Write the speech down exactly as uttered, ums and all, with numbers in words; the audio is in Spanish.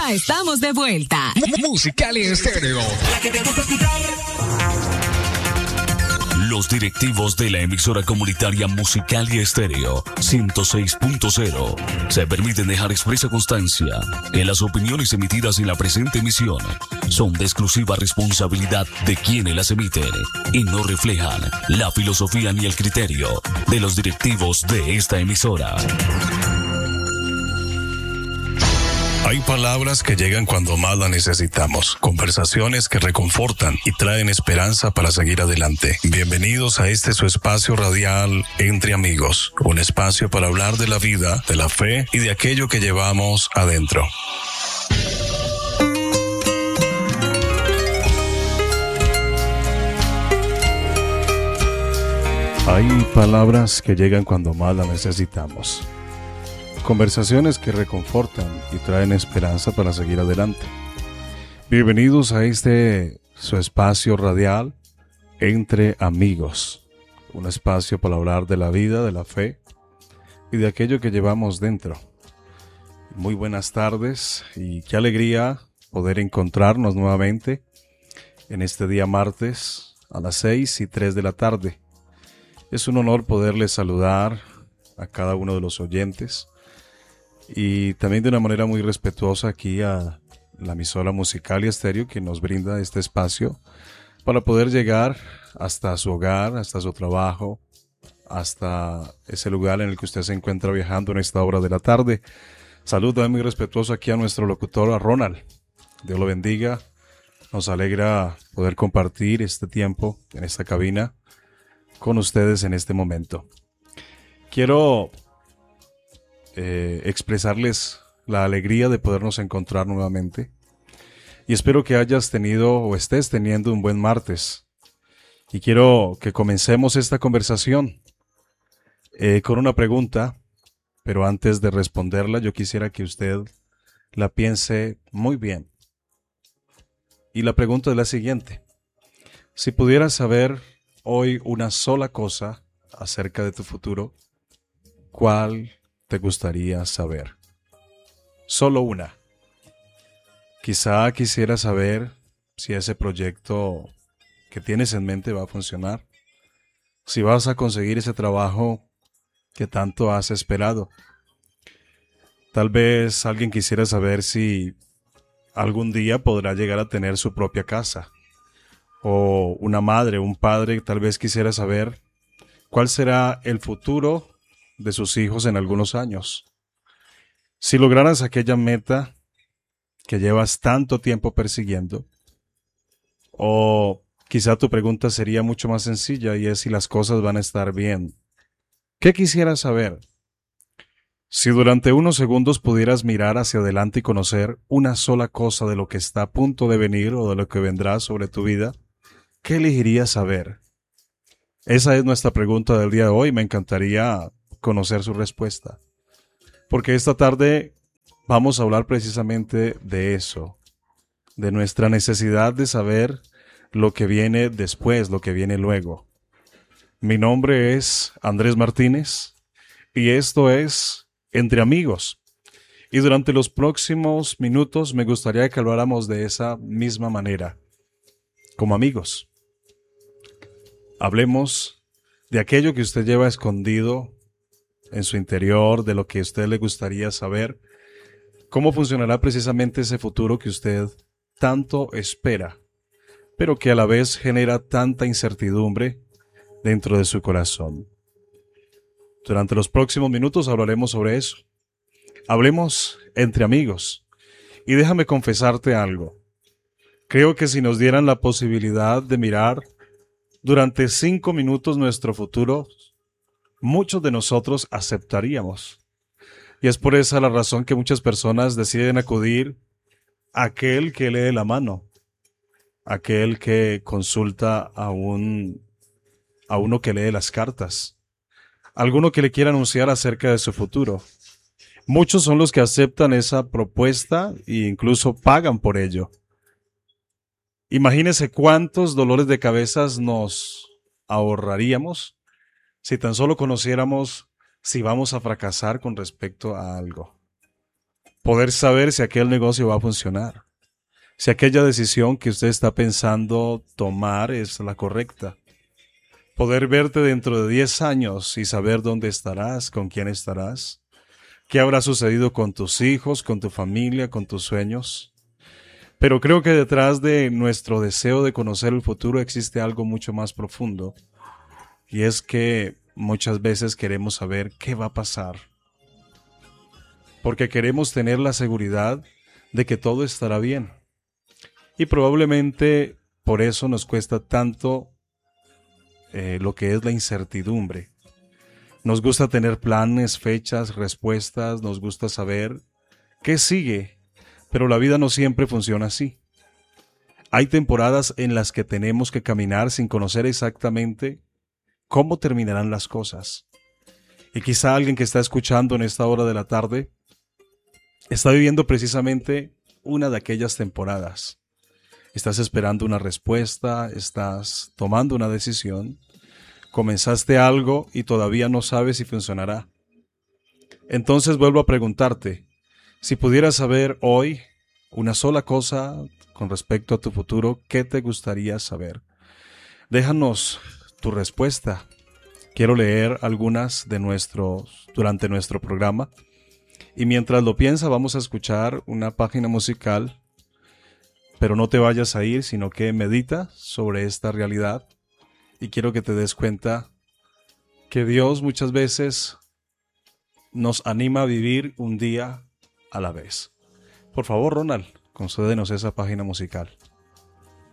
Ya estamos de vuelta. Musicalia Estéreo. La que te gusta escuchar. Los directivos de la emisora comunitaria Musicalia Estéreo ciento seis punto cero se permiten dejar expresa constancia que las opiniones emitidas en la presente emisión son de exclusiva responsabilidad de quienes las emiten y no reflejan la filosofía ni el criterio de los directivos de esta emisora. Hay palabras que llegan cuando más las necesitamos, conversaciones que reconfortan y traen esperanza para seguir adelante. Bienvenidos a este su espacio radial Entre Amigos, un espacio para hablar de la vida, de la fe y de aquello que llevamos adentro. Hay palabras que llegan cuando más las necesitamos. Conversaciones que reconfortan y traen esperanza para seguir adelante. Bienvenidos a este su espacio radial Entre Amigos, un espacio para hablar de la vida, de la fe y de aquello que llevamos dentro. Muy buenas tardes y qué alegría poder encontrarnos nuevamente en este día martes a las seis y tres de la tarde. Es un honor poderles saludar a cada uno de los oyentes y también de una manera muy respetuosa aquí a la emisora Musicalia Estéreo, que nos brinda este espacio para poder llegar hasta su hogar, hasta su trabajo, hasta ese lugar en el que usted se encuentra viajando en esta hora de la tarde. Saludo también muy respetuoso aquí a nuestro locutor, a Ronald. Dios lo bendiga. Nos alegra poder compartir este tiempo en esta cabina con ustedes en este momento. Quiero Eh, expresarles la alegría de podernos encontrar nuevamente y espero que hayas tenido o estés teniendo un buen martes y quiero que comencemos esta conversación eh, con una pregunta, pero antes de responderla yo quisiera que usted la piense muy bien y la pregunta es la siguiente: si pudieras saber hoy una sola cosa acerca de tu futuro, ¿cuál te gustaría saber? Solo una. Quizá quisieras saber si ese proyecto que tienes en mente va a funcionar, si vas a conseguir ese trabajo que tanto has esperado. Tal vez alguien quisiera saber si algún día podrá llegar a tener su propia casa. O una madre, un padre tal vez quisiera saber cuál será el futuro de sus hijos en algunos años. Si lograras aquella meta que llevas tanto tiempo persiguiendo, o quizá tu pregunta sería mucho más sencilla y es si las cosas van a estar bien. ¿Qué quisieras saber? Si durante unos segundos pudieras mirar hacia adelante y conocer una sola cosa de lo que está a punto de venir o de lo que vendrá sobre tu vida, ¿qué elegirías saber? Esa es nuestra pregunta del día de hoy. Me encantaría conocer su respuesta, porque esta tarde vamos a hablar precisamente de eso, de nuestra necesidad de saber lo que viene después, lo que viene luego. Mi nombre es Andrés Martínez y esto es Entre Amigos, y durante los próximos minutos me gustaría que habláramos de esa misma manera, como amigos. Hablemos de aquello que usted lleva escondido en su interior, de lo que a usted le gustaría saber, cómo funcionará precisamente ese futuro que usted tanto espera, pero que a la vez genera tanta incertidumbre dentro de su corazón. Durante los próximos minutos hablaremos sobre eso. Hablemos entre amigos. Y déjame confesarte algo. Creo que si nos dieran la posibilidad de mirar durante cinco minutos nuestro futuro, muchos de nosotros aceptaríamos. Y es por esa la razón que muchas personas deciden acudir a aquel que lee la mano, aquel que consulta a un a uno que lee las cartas, alguno que le quiera anunciar acerca de su futuro. Muchos son los que aceptan esa propuesta e incluso pagan por ello. Imagínese cuántos dolores de cabeza nos ahorraríamos si tan solo conociéramos si vamos a fracasar con respecto a algo. Poder saber si aquel negocio va a funcionar, si aquella decisión que usted está pensando tomar es la correcta. Poder verte dentro de diez años y saber dónde estarás, con quién estarás, qué habrá sucedido con tus hijos, con tu familia, con tus sueños. Pero creo que detrás de nuestro deseo de conocer el futuro existe algo mucho más profundo, y es que muchas veces queremos saber qué va a pasar, porque queremos tener la seguridad de que todo estará bien. Y probablemente por eso nos cuesta tanto eh, lo que es la incertidumbre. Nos gusta tener planes, fechas, respuestas, nos gusta saber qué sigue, pero la vida no siempre funciona así. Hay temporadas en las que tenemos que caminar sin conocer exactamente cómo terminarán las cosas. Y quizá alguien que está escuchando en esta hora de la tarde está viviendo precisamente una de aquellas temporadas. Estás esperando una respuesta, estás tomando una decisión, comenzaste algo y todavía no sabes si funcionará. Entonces vuelvo a preguntarte, si pudieras saber hoy una sola cosa con respecto a tu futuro, ¿qué te gustaría saber? Déjanos tu respuesta. Quiero leer algunas de nuestros durante nuestro programa. Y mientras lo piensa, vamos a escuchar una página musical, pero no te vayas a ir, sino que medita sobre esta realidad. Y quiero que te des cuenta que Dios muchas veces nos anima a vivir un día a la vez. Por favor, Ronald, concédenos esa página musical.